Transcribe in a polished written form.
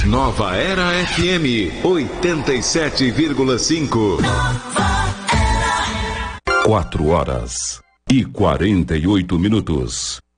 Nova Era FM 87,5. 4 horas e 48 minutos.